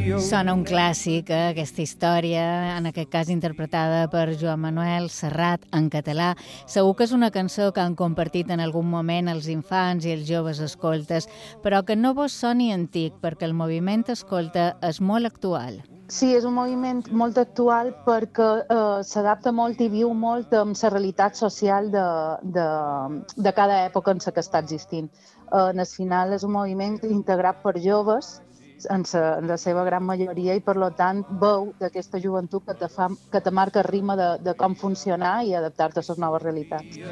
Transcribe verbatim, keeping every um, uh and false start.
Sona un clàssic, eh, aquesta història, en aquest cas interpretada per Joan Manuel Serrat en català. Segur que és una cançó que han compartit en algun moment els infants i els joves escoltes, però que no vos soni antic, perquè el moviment escolta és molt actual. Sí, és un moviment molt actual perquè eh, s'adapta molt i viu molt amb la realitat social de, de, de cada època en la que està existint. Eh, en el final és un moviment integrat per joves, en, sa, en la seva gran majoria, i per tant veu d'aquesta joventut que te, fa, que te marca el ritme de, de com funcionar i adaptar-te a les noves realitats.